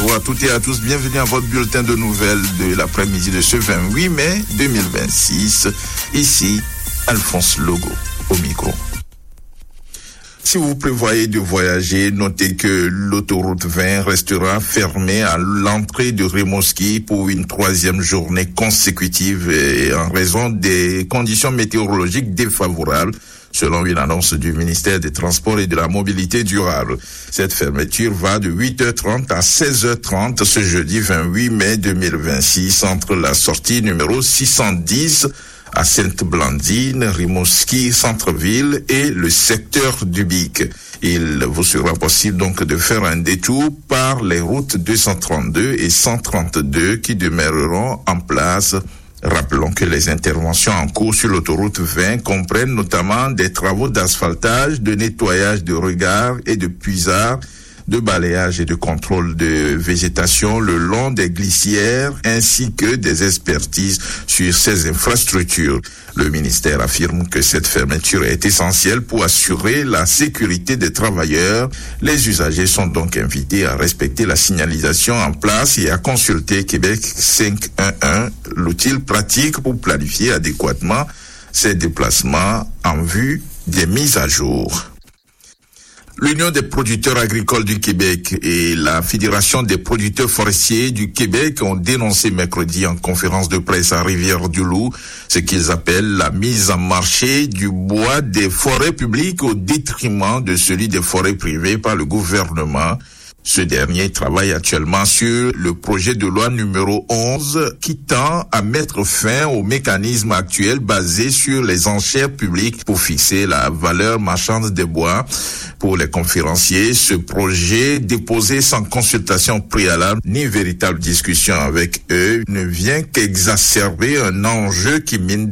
Bonjour à toutes et à tous, bienvenue à votre bulletin de nouvelles de l'après-midi de ce 28 mai 2026. Ici, Alphonse Logo au micro. Si vous prévoyez de voyager, notez que l'autoroute 20 restera fermée à l'entrée de Rimouski pour une 3e journée consécutive et en raison des conditions météorologiques défavorables, selon une annonce du ministère des Transports et de la Mobilité durable. Cette fermeture va de 8h30 à 16h30 ce jeudi 28 mai 2026 entre la sortie numéro 610 à Sainte-Blandine, Rimouski, Centre-Ville et le secteur du Bic. Il vous sera possible donc de faire un détour par les routes 232 et 132 qui demeureront en place. Rappelons que les interventions en cours sur l'autoroute 20 comprennent notamment des travaux d'asphaltage, de nettoyage de regards et de puisards, de balayage et de contrôle de végétation le long des glissières ainsi que des expertises sur ces infrastructures. Le ministère affirme que cette fermeture est essentielle pour assurer la sécurité des travailleurs. Les usagers sont donc invités à respecter la signalisation en place et à consulter Québec 511, l'outil pratique pour planifier adéquatement ces déplacements en vue des mises à jour. L'Union des producteurs agricoles du Québec et la Fédération des producteurs forestiers du Québec ont dénoncé mercredi en conférence de presse à Rivière-du-Loup ce qu'ils appellent la mise en marché du bois des forêts publiques au détriment de celui des forêts privées par le gouvernement. Ce dernier travaille actuellement sur le projet de loi numéro 11 qui tend à mettre fin au mécanisme actuel basé sur les enchères publiques pour fixer la valeur marchande des bois. Pour les conférenciers, ce projet déposé sans consultation préalable ni véritable discussion avec eux ne vient qu'exacerber un enjeu qui mine